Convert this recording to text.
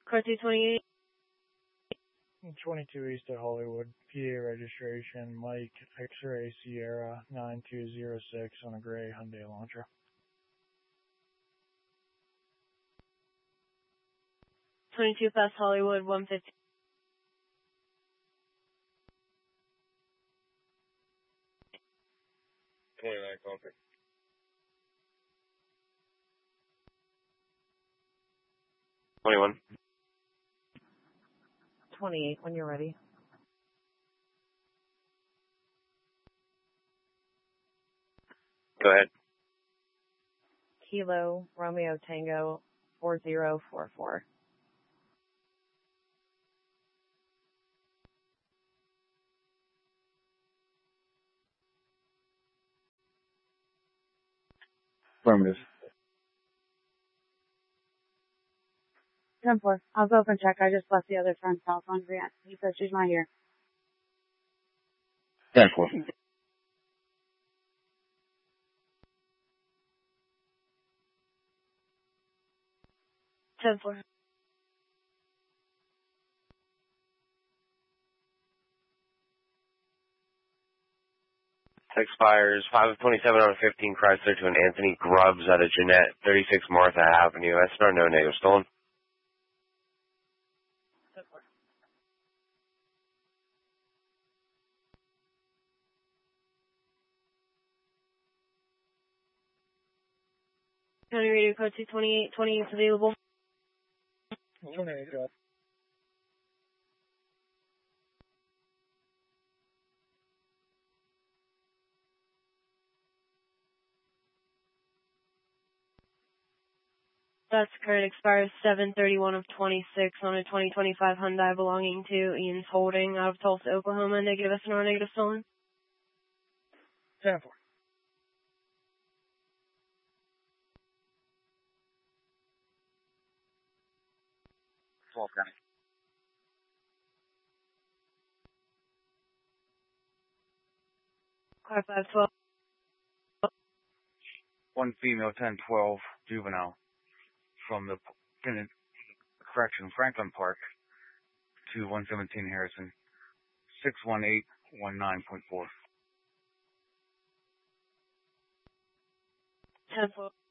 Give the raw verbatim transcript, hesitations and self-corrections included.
Car two twenty-eight. twenty-two East of Hollywood, P A registration, Mike X-Ray Sierra nine two zero six on a gray Hyundai Elantra. twenty-two past Hollywood, one fifty. twenty-nine Concord. twenty-one. twenty-eight when you're ready. Go ahead. Kilo Romeo Tango four zero four four. Affirmative. ten four. I'll go and check. I just left the other friend's house on Grant. He said she's not here. ten four. ten four. Expires five of twenty-seven on a fifteen Chrysler to an Anthony Grubbs out of Jeanette, thirty-six Martha Avenue. S N R no negative stolen. County Radio Code two twenty-eight, twenty-eight available. twenty-eight, got. That's current expires seven thirty-one of twenty-six on a twenty twenty-five Hyundai belonging to Ian's Holding out of Tulsa, Oklahoma. Negative S N R, negative stolen. ten four. twelve County. Car five twelve. One female, ten twelve, juvenile, from the correction Franklin Park to one seventeen Harrison, six one eight one nine point four. ten four.